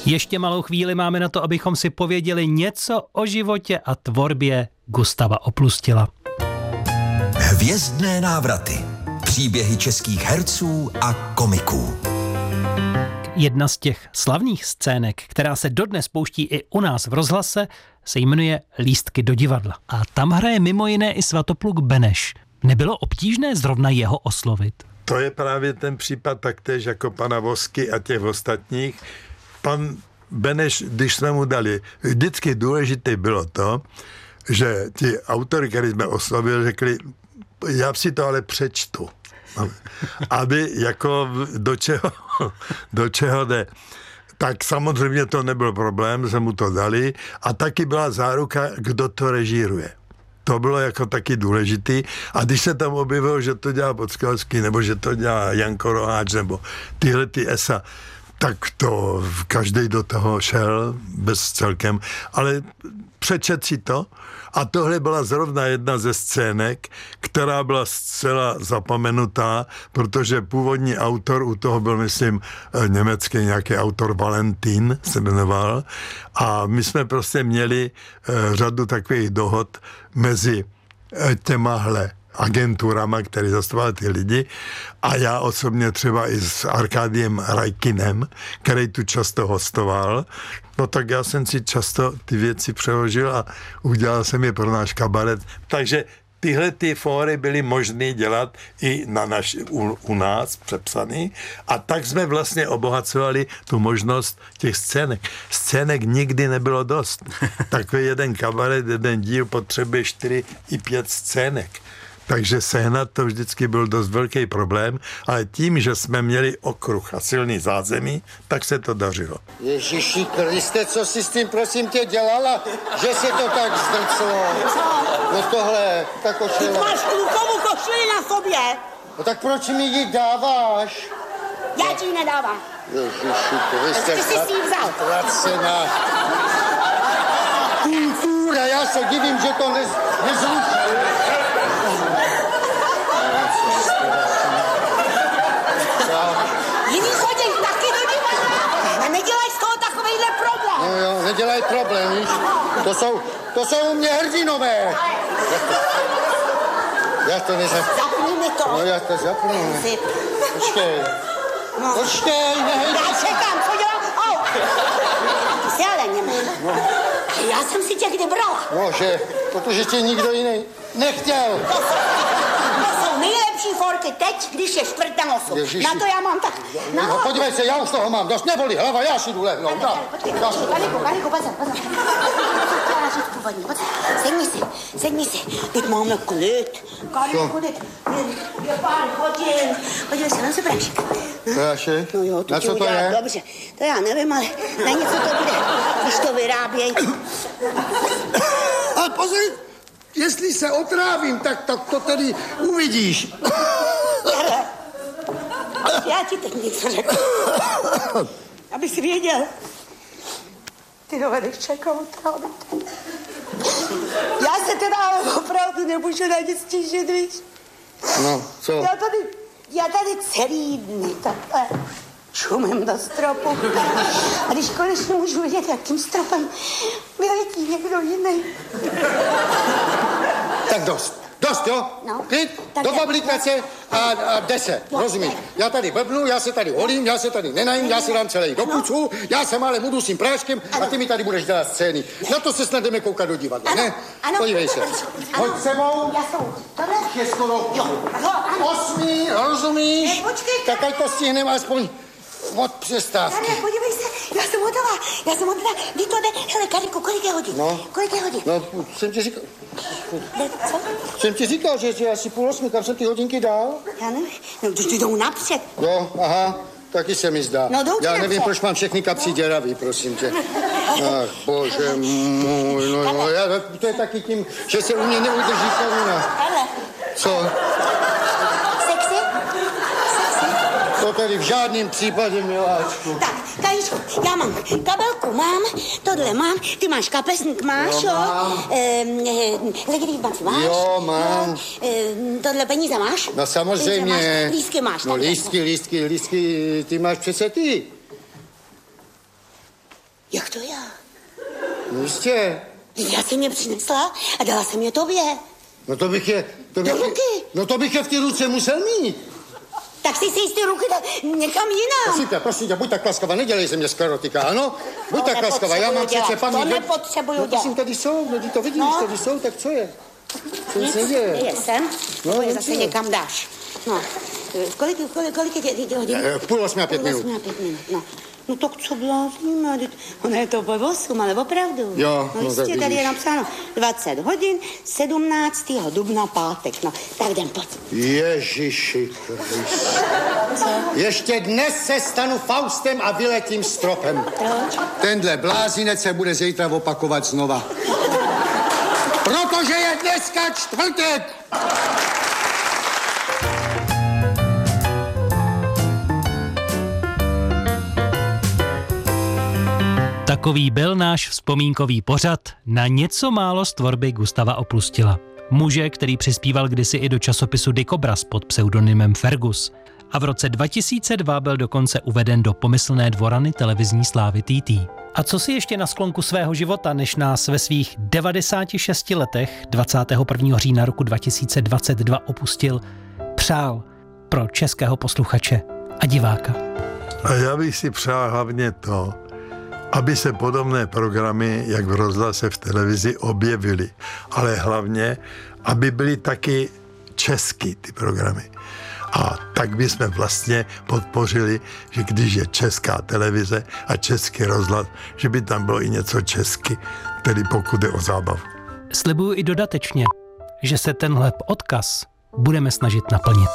Ještě malou chvíli máme na to, abychom si pověděli něco o životě a tvorbě Gustava Oplustila. Hvězdné návraty. Příběhy českých herců a komiků. Jedna z těch slavných scének, která se dodnes pouští i u nás v rozhlase, se jmenuje Lístky do divadla. A tam hraje mimo jiné i Svatopluk Beneš. Nebylo obtížné zrovna jeho oslovit? To je právě ten případ taktéž jako pana Vosky a těch ostatních. Pan Beneš, když jsme mu dali, vždycky důležité bylo to, že ti autory, který jsme oslovili, řekli, já si to ale přečtu. Aby jako do čeho jde. Tak samozřejmě to nebyl problém, jsme mu to dali a taky byla záruka, kdo to režíruje. To bylo jako taky důležitý. A když se tam objevilo, že to dělá Podskalský, nebo že to dělá Janko Roháč, nebo tyhle ty ESA, tak to každý do toho šel bez celkem. Ale přečet si to. A tohle byla zrovna jedna ze scének, která byla zcela zapomenutá, protože původní autor u toho byl, myslím, německý nějaký autor Valentín se jmenoval. A my jsme prostě měli řadu takových dohod mezi těmahle agenturama, které zastupovaly ty lidi, a já osobně třeba i s Arkádiem Rajkinem, který tu často hostoval, no tak já jsem si často ty věci přeložil a udělal jsem je pro náš kabaret. Takže tyhle ty fóry byly možné dělat i u nás přepsaný a tak jsme vlastně obohacovali tu možnost těch scének. Scének nikdy nebylo dost. Takový jeden kabaret, jeden díl potřebuje 4 i 5 scének. Takže sehnat to vždycky byl dost velký problém, ale tím, že jsme měli okruh a silný zázemí, tak se to dařilo. Ježiši Kriste, co jsi s tím, prosím tě, dělala, že se to tak zdrclo? No tohle, ta košile. Ty máš klukovou košili na sobě. No tak proč mi ji dáváš? Já ti ji nedávám. Ježiši Kriste, ty jsi si ji vzal. Zatracená. Kultura, já se divím, že to nezruší. Jiný chodí taky do divadla a nedělaj z toho takovejhle problém. No jo, nedělaj problém, víš? To jsou u mě hrdinové. Já to nezapnu. Zapni mi to. No já to zapnu. Počkej. No. Počkej, nehej. Já čekám, co dělám? Au. Ty jsi ale němý. No. Já jsem si tě kdy brala. No, protože tě nikdo jiný nechtěl. To jsou nejlepší forky teď, když je 4:08. Ježiši. Na to já mám tak. No, podívej se, já už toho mám dost, neboli hlava, já si jdu lehnout. Kaliku, pozor. Chtěla říct původně, pozor. Sedni si. Teď máme klid. Kaliku, je pár hodin. Podívej se, na se prášek. Prášek? No jo, na co to je? Dobře, to já nevím, ale na něco to bude, když to vyráběj. Ale pozor, jestli se otrávím, tak to tedy uvidíš. Já ti teď něco řeknu. Aby si věděl. Ty dovedeš čekat otrávit. Já se teda ale opravdu nemůžu na nic stížit, víš? No, co? Já tady celý dny takhle čumím do stropu. A když konečně můžu vidět, jak tím stropem vyletí někdo jiný. Tak dost, jo? No. Klid, Tak do je. fabrikace a 10, rozumíš? Já tady blbnu, já se tady holím, já se tady nenajím, já si dám celý do pucu, já se málem budu s tím práškem a ty mi tady budeš dělat scény. Na to se snad jdeme koukat do divadla, ne? Ano. Podívej se. Hoď sebou. Já jsem. Tohle? Je skoro Ano. 8, rozumíš? Ne, počkejte. Tak ať to stihneme aspoň od přestávky. Tady, podívej se, já jsem hotová. Kdy to jde? Hele, Kariku, kolik je hodin? No. Kolik je hodin? No, jsem ti říkal, Co? jsem ti říkal, že asi 7:30, kam jsem ty hodinky dal? Já nevím. No, ty jdou napřed. Jo, aha, taky se mi zdá. No, jdou ti já nevím, napřed. proč mám všechny kapsy děravý, prosím tě. Ach, bože můj, no, to je taky tím, že se u mě neudrží koruna. Hele, Co? sexy? To tady v žádném případě, miláčku. Tak, Kajíčku, já mám kabelku, mám, tohle mám, ty máš kapesník, máš, Jo, mám. legitimaci máš? Jo, mám. No, tohle peníze máš? No samozřejmě. Peníze máš, lístky máš. No takhle. lístky, ty máš přece ty. Jak to já? No jistě. Já jsem je přinesla a dala jsem je tobě. No to bych je... To bych je v té ruce musel mít. Tak si z ty ruky někam jinam. Prosím tě, buď tak laskavá, nedělej ze mě sklerotika, ano? Buď tak laskavá, já mám přece paměť. To nepotřebuju dělat. Prosím, tady jsou, no ty to vidíš, tady jsou, tak co je? Co nic se děje? Jsem, no, je zase někam dáš. No, kolik je hodin? 7:30 a 5 minut. No. No tak co blázníme, ono je to po 8, ale opravdu. Jo, no jistě, tady je napsáno 20 hodin, 17. dubna, pátek, no, tak jdem, pojď. Ježiši Kriste. Co? Ještě dnes se stanu Faustem a vyletím stropem. Proč? Tenhle blázinec se bude zítra opakovat znova. Protože je dneska čtvrtek! Takový byl náš vzpomínkový pořad na něco málo z tvorby Gustava Opustila. Muže, který přispíval kdysi i do časopisu Dikobraz pod pseudonymem Fergus. A v roce 2002 byl dokonce uveden do pomyslné dvorany televizní slávy TT. A co si ještě na sklonku svého života, než nás ve svých 96 letech 21. října roku 2022 opustil, přál pro českého posluchače a diváka? A já bych si přál hlavně to, aby se podobné programy, jak v rozhlase, v televizi, objevily. Ale hlavně, aby byly taky česky ty programy. A tak bychom vlastně podpořili, že když je česká televize a český rozhlas, že by tam bylo i něco česky, tedy pokud je o zábavu. Slibuju i dodatečně, že se tenhle odkaz budeme snažit naplnit.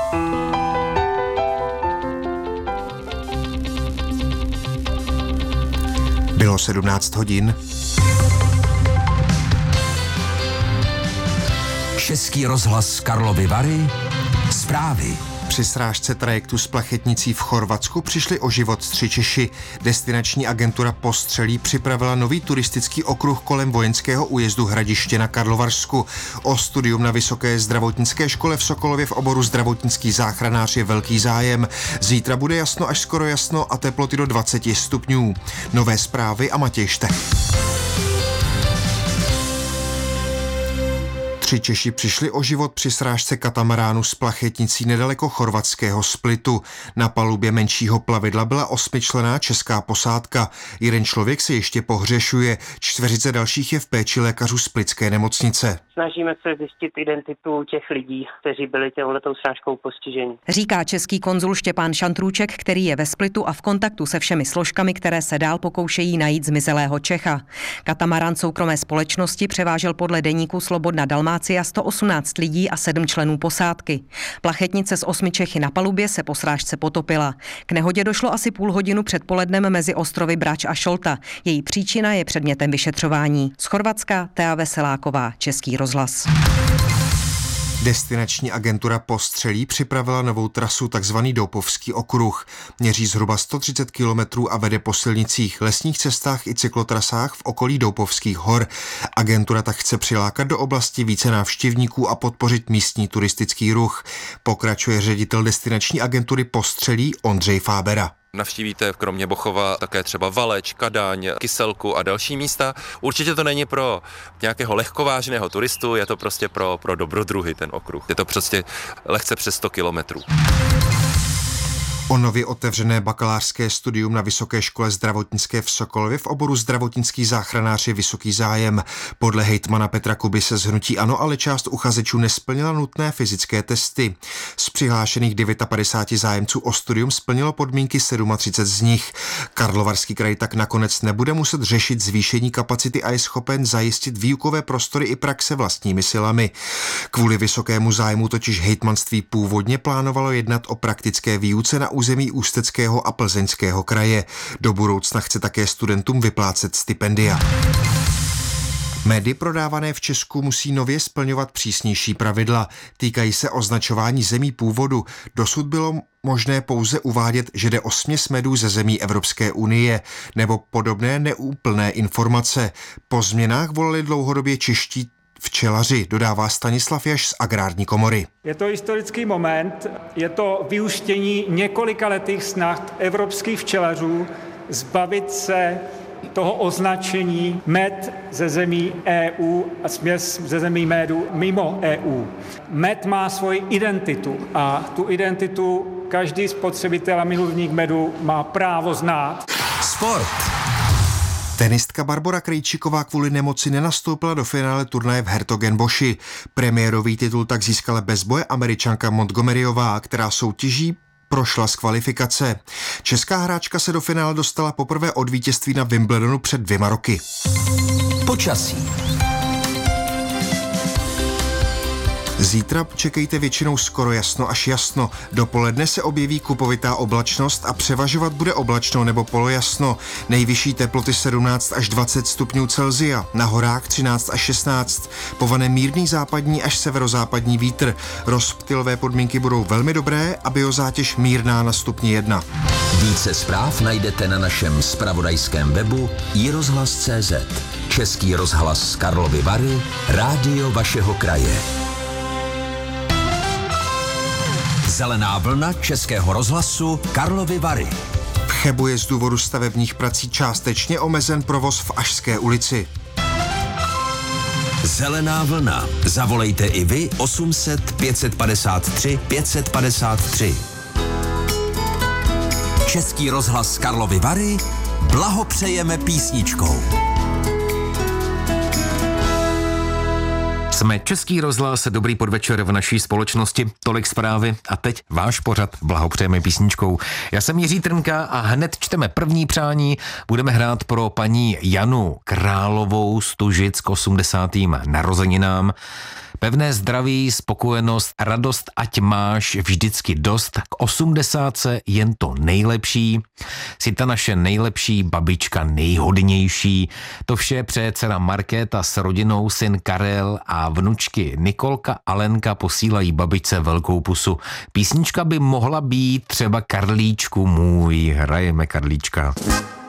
Bylo 17 hodin. Český rozhlas Karlovy Vary. Zprávy. Při srážce trajektu s plachetnicí v Chorvatsku přišli o život 3 Češi. Destinační agentura Postřelí připravila nový turistický okruh kolem vojenského újezdu Hradiště na Karlovarsku. O studium na Vysoké zdravotnické škole v Sokolově v oboru zdravotnický záchranář je velký zájem. Zítra bude jasno až skoro jasno a teploty do 20 stupňů. Nové zprávy a Matěj Štech. 3 Češi přišli o život při srážce katamaránu s plachetnicí nedaleko chorvatského Splitu. Na palubě menšího plavidla byla 8členná česká posádka. Jeden člověk se ještě pohřešuje, 4 dalších je v péči lékařů splitské nemocnice. Snažíme se zjistit identitu těch lidí, kteří byli těmhletou srážkou postiženi. Říká český konzul Štěpán Šantrůček, který je ve Splitu a v kontaktu se všemi složkami, které se dál pokoušejí najít zmizelého Čecha. Katamarán soukromé společnosti převážel podle deníku Slobodna Dalmácia 118 lidí a 7 členů posádky. Plachetnice s 8 Čechy na palubě se po srážce potopila. K nehodě došlo asi půl hodinu před polednem mezi ostrovy Brač a Šolta. Její příčina je předmětem vyšetřování. Z Chorvatska Tea Veseláková, Český rozhlas. Destinační agentura Postřelí připravila novou trasu tzv. Doupovský okruh. Měří zhruba 130 kilometrů a vede po silnicích, lesních cestách i cyklotrasách v okolí Doupovských hor. Agentura tak chce přilákat do oblasti více návštěvníků a podpořit místní turistický ruch. Pokračuje ředitel destinační agentury Postřelí Ondřej Fábera. Navštívíte kromě Bochova také třeba Valeč, Kadaň, Kyselku a další místa. Určitě to není pro nějakého lehkovážného turistu, je to prostě pro dobrodruhy ten okruh. Je to prostě lehce přes 100 kilometrů. O nově otevřené bakalářské studium na Vysoké škole zdravotnické v Sokolově v oboru zdravotnický záchranář je vysoký zájem. Podle hejtmana Petra Kuby se z hnutí ANO ale část uchazečů nesplnila nutné fyzické testy. Z přihlášených 59 zájemců o studium splnilo podmínky 37 z nich. Karlovarský kraj tak nakonec nebude muset řešit zvýšení kapacity a je schopen zajistit výukové prostory i praxe vlastními silami. Kvůli vysokému zájmu totiž hejtmanství původně plánovalo jednat o praktické výuce na území Ústeckého a Plzeňského kraje. Do budoucna chce také studentům vyplácet stipendia. Médy prodávané v Česku musí nově splňovat přísnější pravidla. Týkají se označování zemí původu. Dosud bylo možné pouze uvádět, že jde o směs medů ze zemí Evropské unie nebo podobné neúplné informace. Po změnách volali dlouhodobě čeští včelaři, dodává Stanislav Jaš z Agrární komory. Je to historický moment, je to vyústění několikaletých snah evropských včelařů zbavit se toho označení med ze zemí EU a směs ze zemí medu mimo EU. Med má svoji identitu a tu identitu každý spotřebitel a milovník medu má právo znát. Sport. Tenistka Barbora Krejčíková kvůli nemoci nenastoupila do finále turnaje v Hertogenboši. Premiérový titul tak získala bez boje Američanka Montgomeryová, která soutěží prošla z kvalifikace. Česká hráčka se do finále dostala poprvé od vítězství na Wimbledonu před 2 roky. Počasí. Zítra čekejte většinou skoro jasno až jasno. Dopoledne se objeví kupovitá oblačnost a převažovat bude oblačno nebo polojasno. Nejvyšší teploty 17 až 20 stupňů Celsia, na horách 13 až 16. Povane mírný západní až severozápadní vítr. Rozptylové podmínky budou velmi dobré a biozátěž mírná na stupni 1. Více zpráv najdete na našem zpravodajském webu iRozhlas.cz. Český rozhlas Karlovy Vary, rádio vašeho kraje. Zelená vlna Českého rozhlasu Karlovy Vary. V Chebu je z důvodu stavebních prací částečně omezen provoz v Ašské ulici. Zelená vlna. Zavolejte i vy 800 553 553. Český rozhlas Karlovy Vary blahopřejeme písničkou. Jsme Český rozhlas, dobrý podvečer v naší společnosti, tolik zprávy a teď váš pořad blahopřejeme písničkou. Já jsem Jiří Trnka a hned čteme první přání. Budeme hrát pro paní Janu Královou z Tužic k 80. narozeninám. Pevné zdraví, spokojenost, radost, ať máš vždycky dost, k 80 jen to nejlepší. Jsi ta naše nejlepší babička, nejhodnější. To vše přeje dcera Markéta s rodinou, syn Karel a vnučky Nikolka a Lenka posílají babičce velkou pusu. Písnička by mohla být třeba Karlíčku můj, hrajeme Karlíčka.